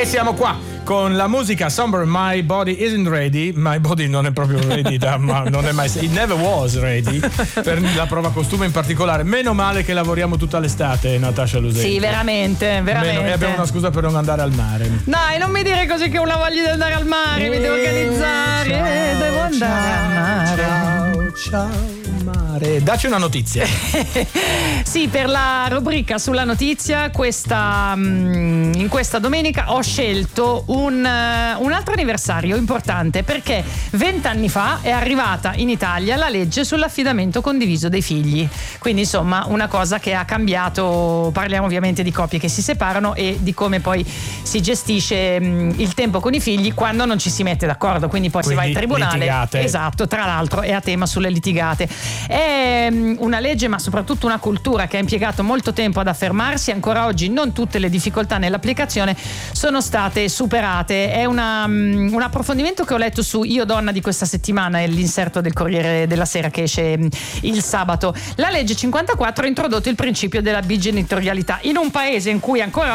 siamo qua con la musica Somber, My Body Isn't Ready. My Body non è proprio ready, ma non è mai, it never was ready, per la prova costume in particolare. Meno male che lavoriamo tutta l'estate, Natascia Lusenti. Sì, veramente. E abbiamo una scusa per non andare al mare. Dai, non mi dire così che ho una voglia di andare al mare, mi devo organizzare, devo andare al mare. Ciao mare. Dacci una notizia. Sì, per la rubrica sulla notizia in questa domenica ho scelto un altro anniversario importante, perché 20 anni fa è arrivata in Italia la legge sull'affidamento condiviso dei figli. Quindi insomma una cosa che ha cambiato. Parliamo ovviamente di coppie che si separano e di come poi si gestisce il tempo con i figli quando non ci si mette d'accordo, quindi poi si va in tribunale. Litigate. Esatto, tra l'altro è a tema sulle litigate. È una legge, ma soprattutto una cultura che ha impiegato molto tempo ad affermarsi. Ancora oggi non tutte le difficoltà nell'applicazione sono state superate. È un approfondimento che ho letto su Io Donna di questa settimana, è l'inserto del Corriere della Sera che esce il sabato. La legge 54 ha introdotto il principio della bigenitorialità in un paese in cui ancora